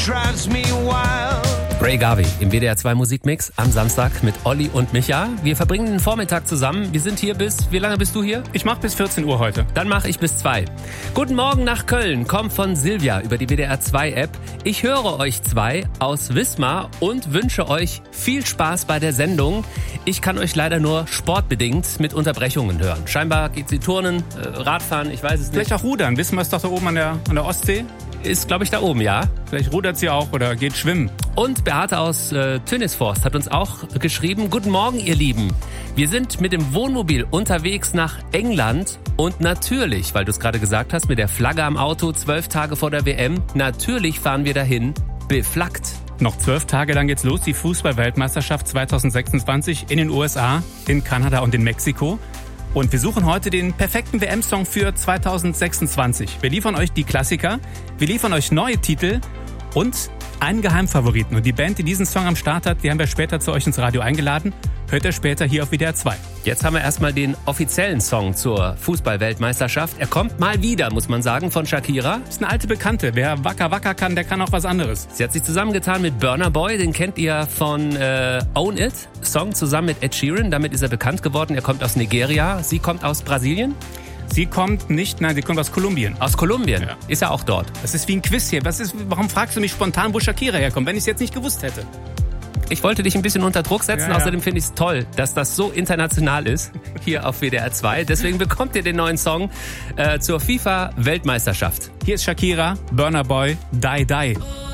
drives me wild. Ray Garvey im WDR 2 Musikmix am Samstag mit Olli und Micha. Wir verbringen den Vormittag zusammen. Wir sind hier wie lange bist du hier? Ich mache bis 14 Uhr heute. Dann mache ich bis 2. Guten Morgen nach Köln, kommt von Silvia über die WDR 2 App. Ich höre euch zwei aus Wismar und wünsche euch viel Spaß bei der Sendung. Ich kann euch leider nur sportbedingt mit Unterbrechungen hören. Scheinbar geht sie Turnen, Radfahren, ich weiß es nicht. Vielleicht auch Rudern. Wismar ist doch da oben an der Ostsee. Ist, glaube ich, da oben, ja. Vielleicht rudert sie auch oder geht schwimmen. Und Beate aus Tönnisforst hat uns auch geschrieben: Guten Morgen, ihr Lieben. Wir sind mit dem Wohnmobil unterwegs nach England und natürlich, weil du es gerade gesagt hast, mit der Flagge am Auto 12 Tage vor der WM, natürlich fahren wir dahin beflaggt. Noch 12 Tage lang geht's los, die Fußball-Weltmeisterschaft 2026 in den USA, in Kanada und in Mexiko. Und wir suchen heute den perfekten WM-Song für 2026. Wir liefern euch die Klassiker, wir liefern euch neue Titel und einen Geheimfavoriten. Und die Band, die diesen Song am Start hat, die haben wir später zu euch ins Radio eingeladen. Hört ihr später hier auf WDR 2. Jetzt haben wir erstmal den offiziellen Song zur Fußball-Weltmeisterschaft. Er kommt mal wieder, muss man sagen, von Shakira. Ist eine alte Bekannte. Wer Wacker Wacker kann, der kann auch was anderes. Sie hat sich zusammengetan mit Burna Boy, den kennt ihr von Own It. Song zusammen mit Ed Sheeran, damit ist er bekannt geworden. Er kommt aus Nigeria, sie kommt aus Brasilien. Sie kommt aus Kolumbien. Aus Kolumbien? Ja. Ist ja auch dort. Das ist wie ein Quiz hier. Warum fragst du mich spontan, wo Shakira herkommt, wenn ich es jetzt nicht gewusst hätte? Ich wollte dich ein bisschen unter Druck setzen. Ja. Außerdem finde ich es toll, dass das so international ist, hier auf WDR 2. Deswegen bekommt ihr den neuen Song zur FIFA-Weltmeisterschaft. Hier ist Shakira, Burna Boy, Die Die.